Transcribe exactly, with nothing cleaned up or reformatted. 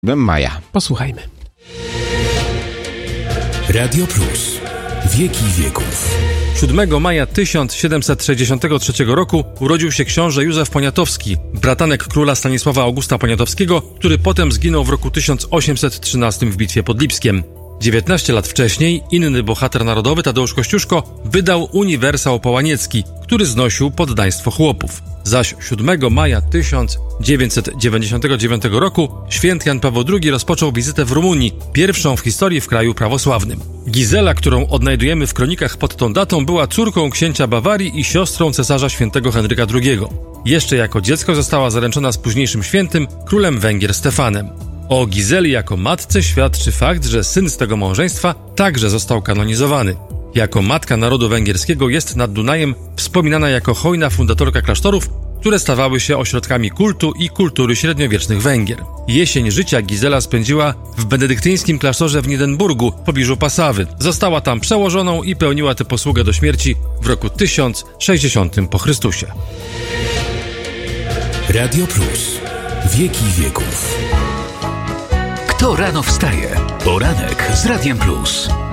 maja. Posłuchajmy. Radio Plus. Wieki wieków. siódmego maja tysiąc siedemset sześćdziesiątego trzeciego roku urodził się książę Józef Poniatowski, bratanek króla Stanisława Augusta Poniatowskiego, który potem zginął w roku tysiąc osiemset trzynastym w bitwie pod Lipskiem. dziewiętnaście lat wcześniej inny bohater narodowy, Tadeusz Kościuszko, wydał Uniwersał Połaniecki, który znosił poddaństwo chłopów. Zaś siódmego maja tysiąc dziewięćset dziewięćdziesiątego dziewiątego roku święty Jan Paweł drugi rozpoczął wizytę w Rumunii, pierwszą w historii w kraju prawosławnym. Gizela, którą odnajdujemy w kronikach pod tą datą, była córką księcia Bawarii i siostrą cesarza świętego Henryka drugiego. Jeszcze jako dziecko została zaręczona z późniejszym świętym, królem Węgier Stefanem. O Gizeli jako matce świadczy fakt, że syn z tego małżeństwa także został kanonizowany. Jako matka narodu węgierskiego jest nad Dunajem wspominana jako hojna fundatorka klasztorów, które stawały się ośrodkami kultu i kultury średniowiecznych Węgier. Jesień życia Gizela spędziła w benedyktyńskim klasztorze w Nidenburgu w pobliżu Passawy. Została tam przełożoną i pełniła tę posługę do śmierci w roku tysiąc sześćdziesiątym po Chrystusie. Radio Plus. Wieki wieków. Kto rano wstaje? Poranek z Radiem Plus.